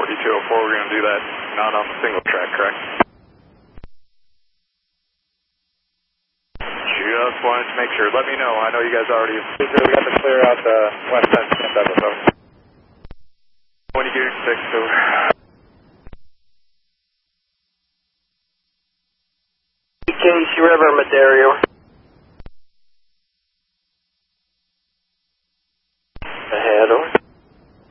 4204, we're going to do that not on the single track, correct? Just wanted to make sure. Let me know. I know you guys already... We got to clear out the west side of San Douglas. When you get your 6-2. Casey River, Madero.